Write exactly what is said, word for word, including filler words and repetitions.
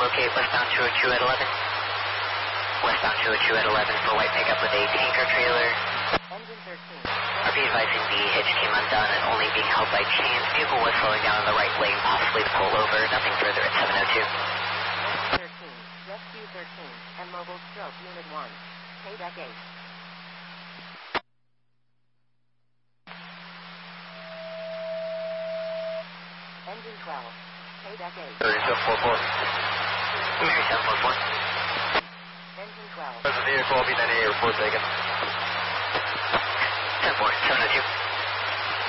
locate westbound two oh two at eleven. Westbound two oh two at eleven for white pickup with a tanker trailer. Engine thirteen. R P advising the hitch came undone and only being held by chains. Vehicle was slowing down in the right lane, possibly to pull over. Nothing further at seven oh two. Engine thirteen. Rescue thirteen. And mobile stroke unit one. Payback eight. Engine twelve. Payback eight. thirty-seven forty-four. thirty-seven forty-four. Engine twelve. There's a vehicle, B ninety-eight report taken. ten four, seven oh two.